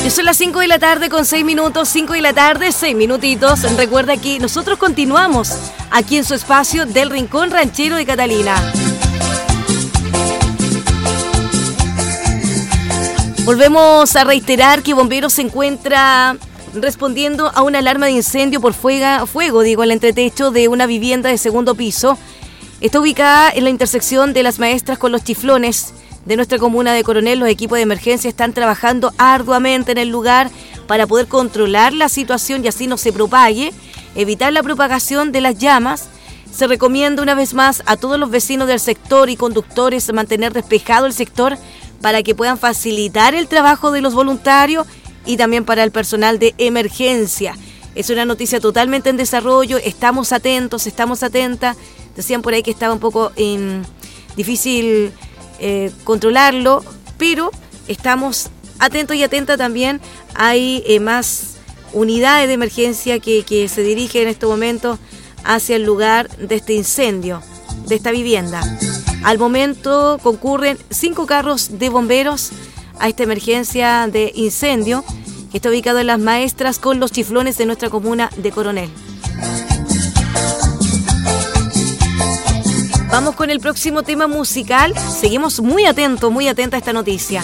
Ya son las 5 de la tarde con 6 minutos, 5 de la tarde, 6 minutitos. Recuerda que nosotros continuamos aquí en su espacio del Rincón Ranchero de Catalina. Volvemos a reiterar que Bomberos se encuentra respondiendo a una alarma de incendio por fuego, en el entretecho de una vivienda de segundo piso. Está ubicada en la intersección de Las Maestras con Los Chiflones de nuestra comuna de Coronel. Los equipos de emergencia están trabajando arduamente en el lugar para poder controlar la situación y así no se propague, evitar la propagación de las llamas. Se recomienda una vez más a todos los vecinos del sector y conductores mantener despejado el sector para que puedan facilitar el trabajo de los voluntarios y también para el personal de emergencia. Es una noticia totalmente en desarrollo, estamos atentos, estamos atentas. Decían por ahí que estaba un poco difícil controlarlo, pero estamos atentos y atentas también. Hay más unidades de emergencia que se dirigen en este momento hacia el lugar de este incendio, de esta vivienda. Al momento concurren 5 carros de bomberos a esta emergencia de incendio que está ubicado en Las Maestras con Los Chiflones de nuestra comuna de Coronel. Vamos con el próximo tema musical. Seguimos muy atentos a esta noticia.